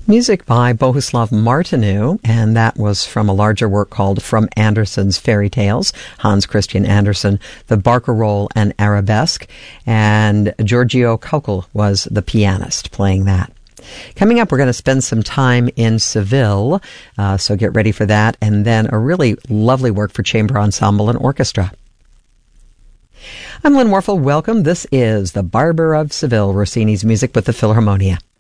Music by Bohuslav Martinu, and that was from a larger work called From Andersen's Fairy Tales, Hans Christian Andersen, the Barcarolle and Arabesque, and Giorgio Kaukel was the pianist playing that. Coming up, we're going to spend some time in Seville, so get ready for that, and then a really lovely work for chamber ensemble and orchestra. I'm Lynn Warfel. Welcome. This is The Barber of Seville, Rossini's music with the Philharmonia.